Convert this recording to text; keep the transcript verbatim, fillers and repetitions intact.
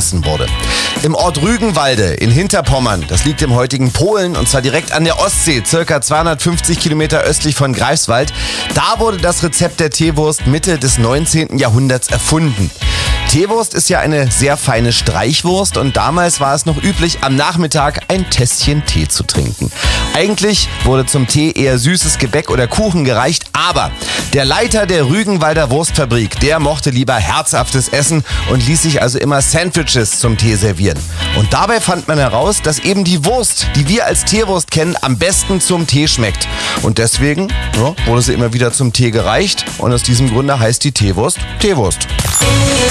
gegessen wurde. Im Ort Rügenwalde in Hinterpommern, das liegt im heutigen Polen und zwar direkt an der Ostsee, circa zweihundertfünfzig Kilometer östlich von Greifswald, da wurde das Rezept der Teewurst Mitte des neunzehnten Jahrhunderts erfunden. Teewurst ist ja eine sehr feine Streichwurst und damals war es noch üblich, am Nachmittag ein Tässchen Tee zu trinken. Eigentlich wurde zum Tee eher süßes Gebäck oder Kuchen gereicht, aber der Leiter der Rügenwalder Wurstfabrik, der mochte lieber herzhaftes Essen und ließ sich also immer Sandwiches zum Tee servieren. Und dabei fand man heraus, dass eben die Wurst, die wir als Teewurst kennen, am besten zum Tee schmeckt. Und deswegen ja, wurde sie immer wieder zum Tee gereicht und aus diesem Grunde heißt die Teewurst Teewurst.